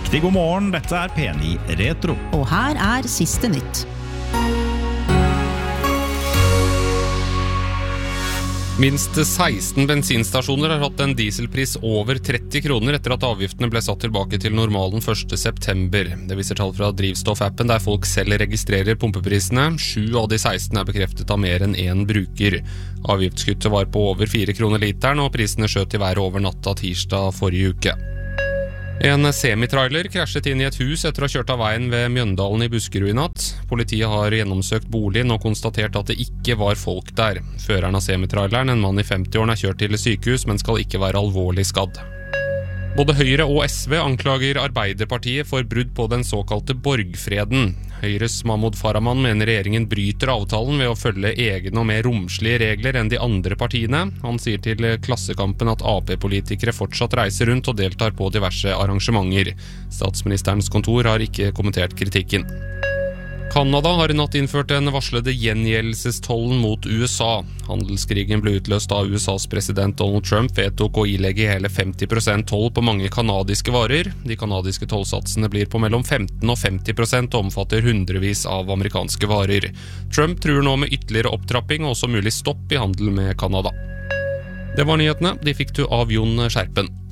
Riktig god morgen, dette P9 Retro. Og her siste nytt. Minst 16 bensinstasjoner har hatt en dieselpris over 30 kroner etter at avgiftene ble satt tilbake til normalen 1. september. Det viser tall fra drivstoffappen der folk selv registrerer pumpeprisene. 7 av de 16 bekreftet av mer enn én bruker. Avgiftskuttet var på over 4 kroner literen, og prisene skjøt i været over natta tirsdag forrige uke. En semitrailer krasjet inn i et hus etter å ha kjørt av veien ved Mjøndalen i Buskerud i natt. Politiet har gjennomsøkt boligen og konstatert at det ikke var folk der. Føreren av semitraileren, en mann i 50-årene, er kjørt til sykehus, men skal ikke være alvorlig skadd. Både Høyre og SV anklager Arbeiderpartiet for brudd på den såkalte borgfreden. Høyres Mahmoud Farahman mener regjeringen bryter avtalen ved å følge egne og mer romslige regler enn de andre partiene. Han sier til Klassekampen at AP-politikere fortsatt reiser rundt og deltar på diverse arrangementer. Statsministerens kontor har ikke kommentert kritikken. Kanada har i natt innført den varslede gjengjeldelsestollen mot USA. Handelskrigen ble utløst da USAs president Donald Trump vedtok å ilegge hele 50% toll på mange kanadiske varer. De kanadiske tollsatsene blir på mellom 15% og 50% og omfatter hundrevis av amerikanske varer. Trump truer nå med ytterligere opptrapping og også mulig stopp i handel med Kanada. Det var nyhetene. De fikk du av Jon Skjerpen.